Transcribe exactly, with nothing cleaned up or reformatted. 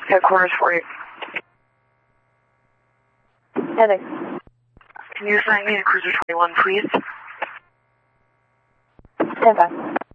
Headquarters for you. Heading. Can you assign me to Cruiser twenty-one, please? Stand by.